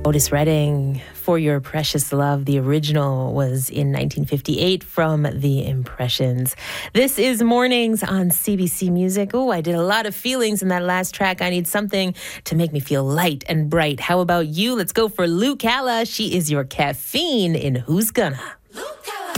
Otis Redding, For Your Precious Love. The original was in 1958 from The Impressions. This is Mornings on CBC Music. Oh, I did a lot of feelings in that last track. I need something to make me feel light and bright. How about you? Let's go for Lou Calla. She is your caffeine in Who's Gonna.